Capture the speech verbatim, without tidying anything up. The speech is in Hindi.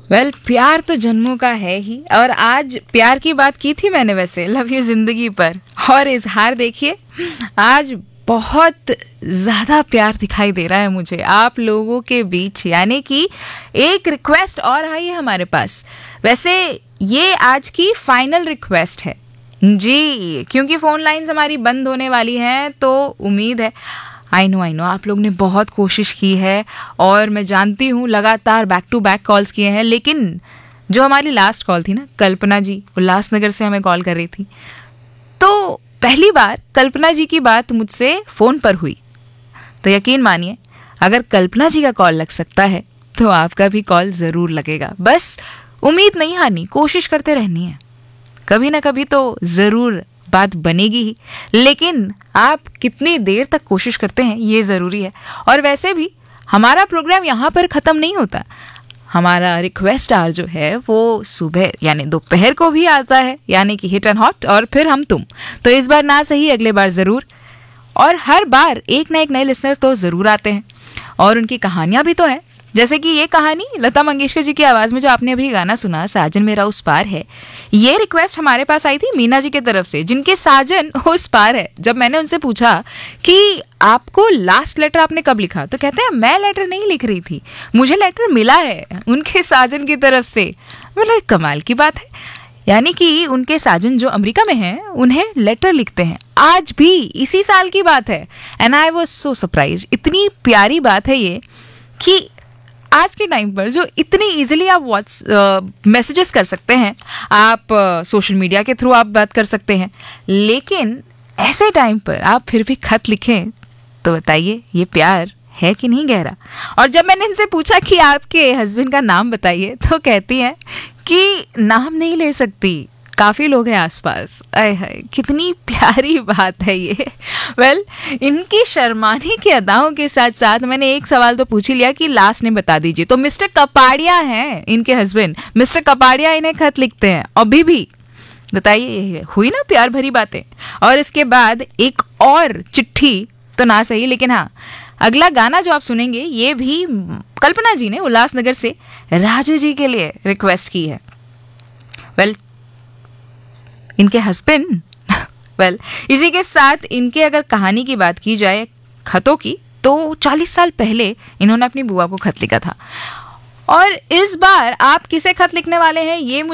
वेल well, प्यार तो जन्मों का है ही। और आज प्यार की बात की थी मैंने वैसे लव यू जिंदगी पर, और इजहार देखिए आज बहुत ज़्यादा प्यार दिखाई दे रहा है मुझे आप लोगों के बीच। यानी कि एक रिक्वेस्ट और आई है हमारे पास। वैसे ये आज की फाइनल रिक्वेस्ट है जी, क्योंकि फ़ोन लाइंस हमारी बंद होने वाली हैं। तो उम्मीद है, आई नो आई नो आप लोग ने बहुत कोशिश की है और मैं जानती हूँ लगातार बैक टू बैक कॉल्स किए हैं, लेकिन जो हमारी लास्ट कॉल थी ना, कल्पना जी उल्लासनगर से हमें कॉल कर रही थी, तो पहली बार कल्पना जी की बात मुझसे फ़ोन पर हुई। तो यकीन मानिए अगर कल्पना जी का कॉल लग सकता है तो आपका भी कॉल ज़रूर लगेगा। बस उम्मीद नहीं हारनी, कोशिश करते रहनी है, कभी ना कभी तो ज़रूर बात बनेगी ही। लेकिन आप कितनी देर तक कोशिश करते हैं ये ज़रूरी है। और वैसे भी हमारा प्रोग्राम यहाँ पर ख़त्म नहीं होता। हमारा रिक्वेस्ट आवर जो है वो सुबह यानी दोपहर को भी आता है, यानी कि हिट एंड हॉट, और फिर हम तुम। तो इस बार ना सही अगले बार ज़रूर। और हर बार एक ना एक नए लिसनर्स तो ज़रूर आते हैं और उनकी कहानियाँ भी तो हैं। जैसे कि ये कहानी लता मंगेशकर जी की आवाज़ में जो आपने अभी गाना सुना, साजन मेरा उस पार है, ये रिक्वेस्ट हमारे पास आई थी मीना जी की तरफ से, जिनके साजन उस पार है। जब मैंने उनसे पूछा कि आपको लास्ट लेटर आपने कब लिखा, तो कहते हैं मैं लेटर नहीं लिख रही थी, मुझे लेटर मिला है उनके साजन की तरफ से। मतलब कमाल की बात है, यानी कि उनके साजन जो अमेरिका में हैं उन्हें लेटर लिखते हैं। आज भी इसी साल की बात है। And I was so surprise. इतनी प्यारी बात है ये कि आज के टाइम पर जो इतनी इजीली आप व्हाट्स मैसेजेस कर सकते हैं, आप सोशल uh, मीडिया के थ्रू आप बात कर सकते हैं, लेकिन ऐसे टाइम पर आप फिर भी खत लिखें, तो बताइए ये प्यार है कि नहीं गहरा। और जब मैंने इनसे पूछा कि आपके हस्बैंड का नाम बताइए, तो कहती हैं कि नाम नहीं ले सकती, काफ़ी लोग हैं आसपास। आय हाय कितनी प्यारी बात है ये। वेल well, इनकी शर्माने की अदाओं के साथ साथ मैंने एक सवाल तो पूछ ही लिया कि लास्ट ने बता दीजिए। तो मिस्टर कपाड़िया हैं इनके हस्बैंड, मिस्टर कपाड़िया इन्हें खत लिखते हैं अभी भी। बताइए हुई ना प्यार भरी बातें। और इसके बाद एक और चिट्ठी तो ना सही, लेकिन हाँ अगला गाना जो आप सुनेंगे ये भी कल्पना जी ने उल्लासनगर से राजू जी के लिए रिक्वेस्ट की है। वेल well, इनके हस्बैंड वेल well, इसी के साथ इनके अगर कहानी की बात की जाए खतों की, तो चालीस साल पहले इन्होंने अपनी बुआ को खत लिखा था। और इस बार आप किसे खत लिखने वाले हैं ये